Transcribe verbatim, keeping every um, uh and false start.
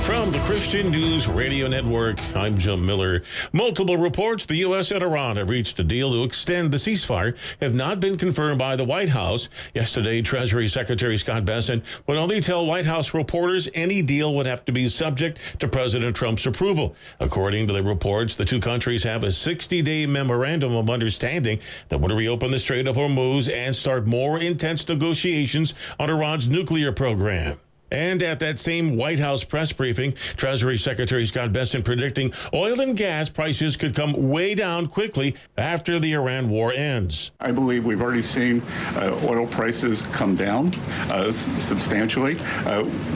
From the Christian News Radio Network, I'm Jim Miller. Multiple reports the U S and Iran have reached a deal to extend the ceasefire have not been confirmed by the White House. Yesterday, Treasury Secretary Scott Bessent would only tell White House reporters any deal would have to be subject to President Trump's approval. According to the reports, the two countries have a sixty-day memorandum of understanding that would reopen the Strait of Hormuz and start more intense negotiations on Iran's nuclear program. And at that same White House press briefing, Treasury Secretary Scott Bessent predicting oil and gas prices could come way down quickly after the Iran war ends. I believe we've already seen uh, oil prices come down uh, substantially. Uh,